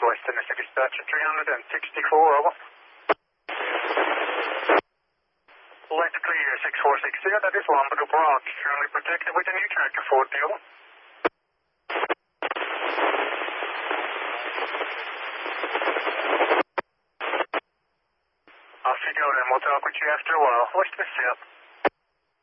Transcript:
Western Mississippi dispatch at 364, over. Left clear 6460, that is Lambda Brock, currently protected with a new tracker 40, over. Off you go then, we'll talk with you after a while. What's the step?